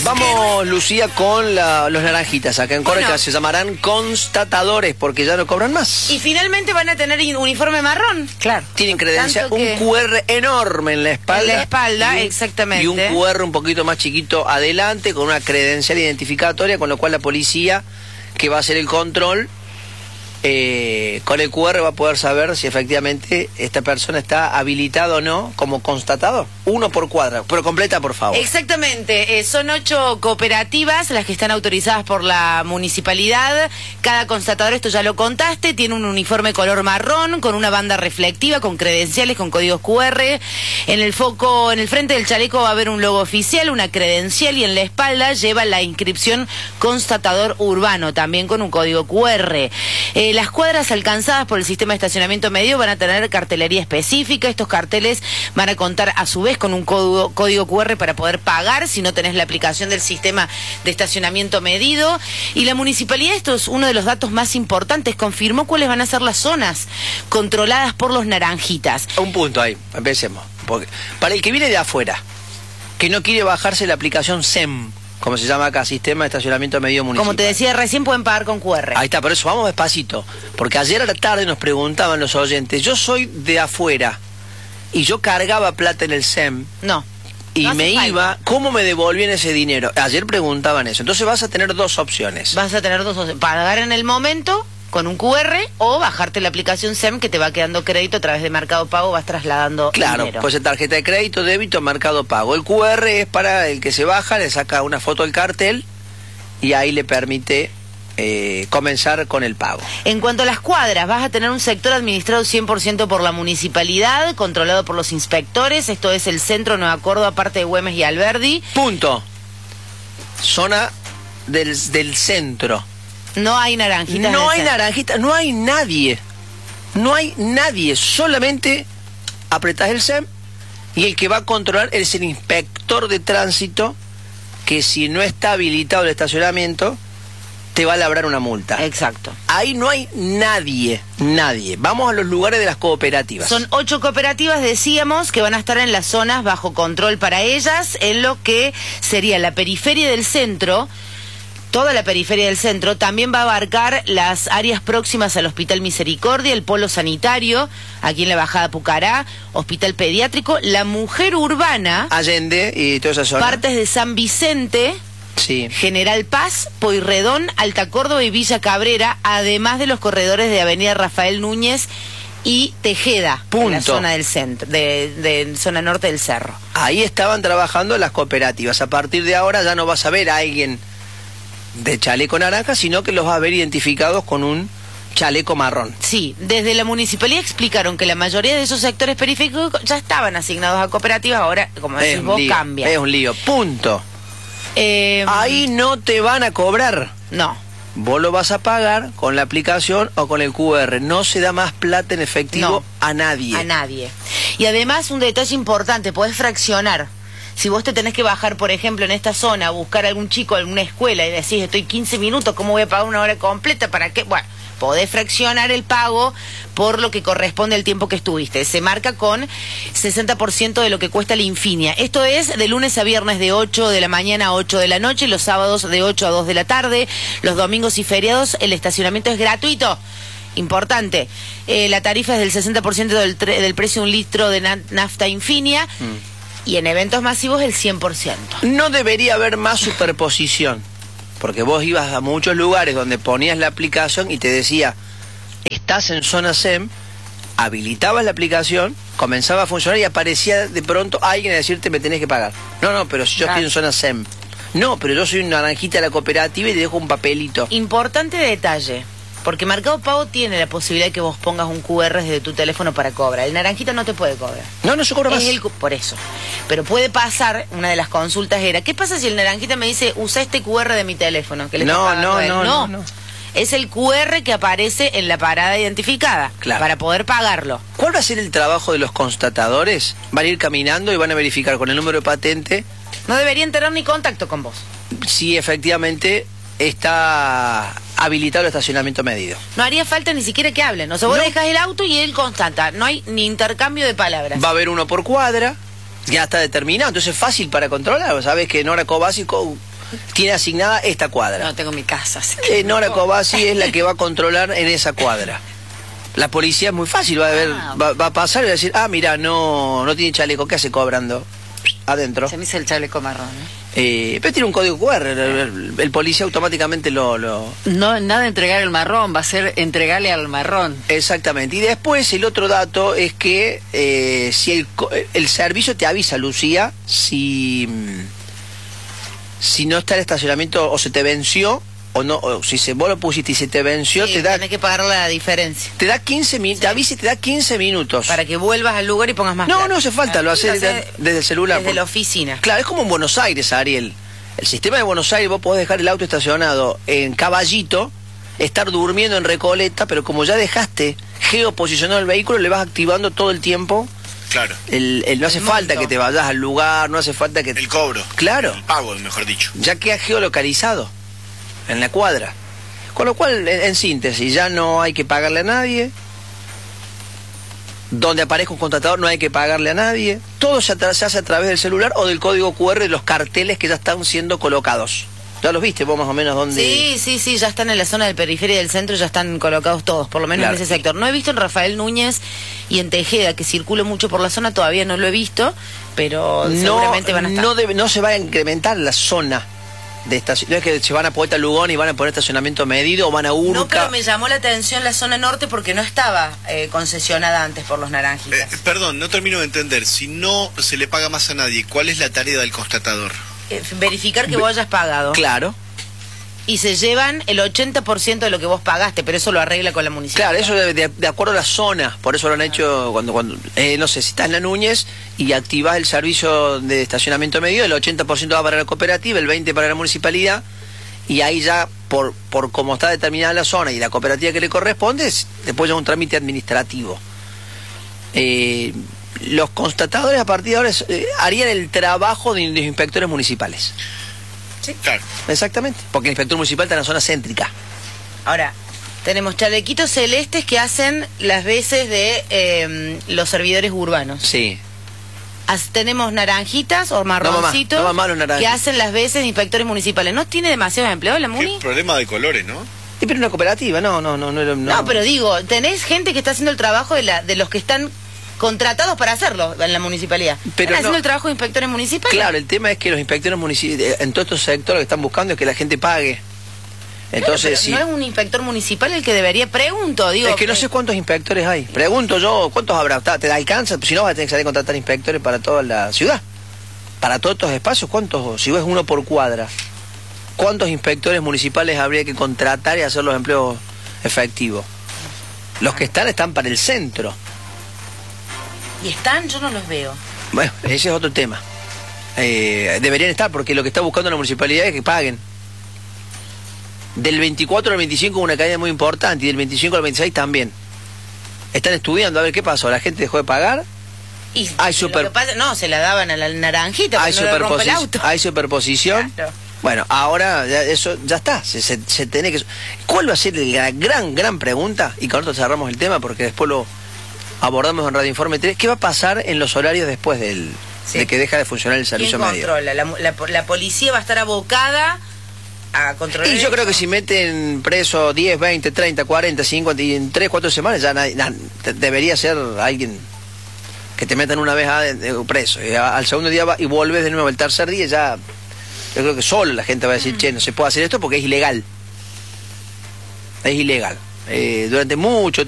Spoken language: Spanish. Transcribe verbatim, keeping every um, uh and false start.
Vamos, Lucía, con la, los naranjitas acá en Córdoba, Bueno. que se llamarán constatadores porque ya no cobran más. Y finalmente van a tener uniforme marrón. Claro. Tienen credencial, Tanto un que- cu erre enorme en la espalda. En la espalda, y un- exactamente. Y un cu erre un poquito más chiquito adelante con una credencial identificatoria, con lo cual la policía que va a hacer el control eh, con el cu erre va a poder saber si efectivamente esta persona está habilitada o no como constatado. Uno por cuadra, pero completa, por favor. Exactamente, eh, son ocho cooperativas las que están autorizadas por la municipalidad. Cada constatador, esto ya lo contaste, tiene un uniforme color marrón con una banda reflectiva, con credenciales, con códigos cu erre. En el foco, en el frente del chaleco va a haber un logo oficial, una credencial, y en la espalda lleva la inscripción constatador urbano, también con un código cu erre. Eh, las cuadras alcanzadas por el sistema de estacionamiento medio van a tener cartelería específica. Estos carteles van a contar a su vez con un código, código cu erre para poder pagar si no tenés la aplicación del sistema de estacionamiento medido. Y la municipalidad, esto es uno de los datos más importantes, confirmó cuáles van a ser las zonas controladas por los naranjitas. Un punto ahí, empecemos. Porque para el que viene de afuera, que no quiere bajarse la aplicación S E M, como se llama acá, Sistema de Estacionamiento Medio Municipal. Como te decía recién, pueden pagar con cu erre. Ahí está, por eso vamos despacito. Porque ayer a la tarde nos preguntaban los oyentes, yo soy de afuera y yo cargaba plata en el S E M No. y no hace me falta. iba, ¿cómo me devolvían ese dinero? Ayer preguntaban eso. Entonces vas a tener dos opciones. Vas a tener dos opciones: pagar en el momento con un cu erre o bajarte la aplicación S E M que te va quedando crédito a través de Mercado Pago, vas trasladando Claro, dinero. pues tarjeta de crédito, débito, Mercado Pago. El cu erre es para el que se baja, le saca una foto del cartel y ahí le permite eh, comenzar con el pago. En cuanto a las cuadras, vas a tener un sector administrado cien por ciento por la municipalidad, controlado por los inspectores. Esto es el centro Nueva Córdoba, parte de Güemes y Alberdi. Punto. Zona del, del centro. No hay naranjitas. No en el hay centro. naranjita, no hay nadie. No hay nadie. Solamente apretás el S E M y el que va a controlar es el inspector de tránsito, que si no está habilitado el estacionamiento, te va a labrar una multa. Exacto. Ahí no hay nadie, nadie. Vamos a los lugares de las cooperativas. Son ocho cooperativas, decíamos, que van a estar en las zonas bajo control para ellas, en lo que sería la periferia del centro. Toda la periferia del centro también va a abarcar las áreas próximas al Hospital Misericordia, el Polo Sanitario, aquí en la Bajada Pucará, Hospital Pediátrico, la Mujer Urbana, Allende y toda esa zona. partes de San Vicente, Sí. General Paz, Pueyrredón, Alta Córdoba y Villa Cabrera, además de los corredores de Avenida Rafael Núñez y Tejeda, en la Punto. zona del centro, de, de zona norte del cerro. Ahí estaban trabajando las cooperativas. A partir de ahora ya no vas a ver a alguien de chaleco naranja, sino que los vas a ver identificados con un chaleco marrón. Sí, desde la municipalidad explicaron que la mayoría de esos sectores periféricos ya estaban asignados a cooperativas, ahora, como decís Es un vos, lío, cambia. es un lío. Punto. Eh, Ahí no te van a cobrar. No. Vos lo vas a pagar con la aplicación o con el cu erre. No se da más plata en efectivo No. a nadie. A nadie. Y además, un detalle importante, podés fraccionar. Si vos te tenés que bajar, por ejemplo, en esta zona, a buscar a algún chico en una escuela y decís, estoy quince minutos, ¿cómo voy a pagar una hora completa? ¿Para qué? Bueno, podés fraccionar el pago por lo que corresponde al tiempo que estuviste. Se marca con sesenta por ciento de lo que cuesta la Infinia. Esto es de lunes a viernes de ocho de la mañana a ocho de la noche, los sábados de ocho a dos de la tarde, los domingos y feriados el estacionamiento es gratuito. Importante, eh, la tarifa es del sesenta por ciento del, tre- del precio de un litro de na- nafta Infinia. Mm. Y en eventos masivos el cien por ciento. No debería haber más superposición, porque vos ibas a muchos lugares donde ponías la aplicación y te decía, estás en zona S E M, habilitabas la aplicación, comenzaba a funcionar y aparecía de pronto alguien a decirte me tenés que pagar. No, no, pero si yo Claro. estoy en zona S E M. No, pero yo soy un naranjita de la cooperativa y te dejo un papelito. Importante detalle, porque Mercado Pago tiene la posibilidad de que vos pongas un cu erre desde tu teléfono para cobrar. El naranjita no te puede cobrar. No, no se cobra más. Es el cu- por eso. Pero puede pasar, una de las consultas era, ¿qué pasa si el naranjita me dice, usa este cu erre de mi teléfono? Que le está No, pagando no, a él? no, no, no. Es el cu erre que aparece en la parada identificada, Claro. para poder pagarlo. ¿Cuál va a ser el trabajo de los constatadores? Van a ir caminando y van a verificar con el número de patente No deberían tener ni contacto con vos. si efectivamente está habilitado el estacionamiento medido. No haría falta ni siquiera que hablen. O sea, vos No. dejas el auto y él constata. No hay ni intercambio de palabras. Va a haber uno por cuadra, ya está determinado, entonces es fácil para controlar. Sabes que en hora cobás y co- tiene asignada esta cuadra. No, tengo mi casa. Así que Eh, Nora Cobasi es la que va a controlar en esa cuadra. La policía es muy fácil, va a ver, Ah. va, va a pasar y va a decir, ah, mira, no, no tiene chaleco, ¿qué hace cobrando? Adentro. se me hizo el chaleco marrón. ¿eh? Eh, pero tiene un código cu erre, el, el- el policía automáticamente lo, lo... No, nada de entregar el marrón, va a ser entregarle al marrón. Exactamente. Y después el otro dato es que eh, si el, co- el servicio te avisa, Lucía, si, mm, si no está el estacionamiento o se te venció, o no, o si se, vos lo pusiste y se te venció, Sí, te da tenés que pagar la diferencia. te da quince minutos, te avisa y te da quince minutos. Para que vuelvas al lugar y pongas más No, plata. no hace falta, lo Ah, haces desde, desde el celular. Desde la oficina. Claro, es como en Buenos Aires, Ariel. El sistema de Buenos Aires, vos podés dejar el auto estacionado en Caballito, estar durmiendo en Recoleta, pero como ya dejaste geoposicionado el vehículo, le vas activando todo el tiempo. Claro. El, el- no hace El falta monto. que te vayas al lugar, no hace falta que... El cobro. Claro. El pago, mejor dicho. Ya queda geolocalizado en la cuadra. Con lo cual, en, en síntesis, ya no hay que pagarle a nadie. Donde aparezca un contratador no hay que pagarle a nadie. Todo se, atra- se hace a través del celular o del código cu erre de los carteles que ya están siendo colocados. ¿Ya los viste vos más o menos dónde? Sí, sí, sí, ya están en la zona del periferia y del centro, ya están colocados todos, por lo menos Claro. en ese sector. No he visto en Rafael Núñez y en Tejeda, que circulo mucho por la zona, todavía no lo he visto, pero No, seguramente van a estar. no, debe- no se va a incrementar la zona de estación. No es que se van a Poeta Lugón y van a poner estacionamiento medido o van a Urca. No, pero me llamó la atención la zona norte porque no estaba eh, concesionada antes por los Eh, naranjitas. perdón, no termino de entender. Si no se le paga más a nadie, ¿cuál es la tarea del constatador? Eh, verificar que vos hayas pagado. Claro. Y se llevan el ochenta por ciento de lo que vos pagaste, pero eso lo arregla con la municipalidad. Claro, eso de, de- de acuerdo a la zona, por eso lo han hecho cuando, cuando eh, no sé, si estás en la Núñez y activás el servicio de estacionamiento medido, el ochenta por ciento va para la cooperativa, el veinte por ciento para la municipalidad, y ahí ya, por, por cómo está determinada la zona y la cooperativa que le corresponde, es- después ya un trámite administrativo. Eh, los constatadores a partir de ahora es, eh, harían el trabajo de los inspectores municipales. Claro. Exactamente, porque el inspector municipal está en la zona céntrica. Ahora, tenemos chalequitos celestes que hacen las veces de eh, los servidores urbanos. Sí. As- tenemos naranjitas o mamá, marroncitos no, mamá, los naranjas. que hacen las veces de inspectores municipales. ¿No tiene demasiados empleados la Qué MUNI? problema de colores, ¿no? Y pero una cooperativa, no, no, no, no, no. No, pero digo, tenés gente que está haciendo el trabajo de, la, de los que están contratados para hacerlo en la municipalidad. Pero ¿Están haciendo no. el trabajo de inspectores municipales? Claro, el tema es que los inspectores municipales, en todos estos sectores lo que están buscando es que la gente pague. Claro, Entonces, pero sí. no es un inspector municipal el que debería, pregunto, digo. Es que no sé cuántos inspectores hay. Pregunto yo, ¿cuántos habrá? ¿Te te alcanza? Si no, vas a tener que salir a contratar inspectores para toda la ciudad. Para todos estos espacios, ¿cuántos? Si ves uno por cuadra, ¿cuántos inspectores municipales habría que contratar y hacer los empleos efectivos? Los que están, están para el centro. ¿Y están? Yo no los veo. Bueno, ese es otro tema. Eh, deberían estar, porque lo que está buscando la municipalidad es que paguen. Del veinticuatro al veinticinco una caída muy importante, y del veinticinco al veintiséis también. Están estudiando a ver qué pasó. ¿La gente dejó de pagar? Y Hay lo super- que pasa- no, se la daban a la naranjita Hay, porque no le rompe el superposi- auto. hay superposición. Claro. Bueno, ahora ya eso ya está. Se, se, se tiene que... ¿Cuál va a ser la gran, gran pregunta? Y con esto cerramos el tema porque después lo abordamos en Radio Informe tres. ¿Qué va a pasar en los horarios después del, Sí. de que deja de funcionar el servicio ¿Quién medio? controla? La, la, la policía va a estar abocada a controlar. Y yo eso. creo que si meten preso diez, veinte, treinta, cuarenta, cincuenta y en tres, cuatro semanas ya nadie- na- te- debería ser alguien que te metan una vez a- de- preso. Y a- al segundo día va, y vuelves de nuevo el tercer día ya... Yo creo que solo la gente va a decir, che, no se puede hacer esto porque es ilegal. Es ilegal. Eh, durante mucho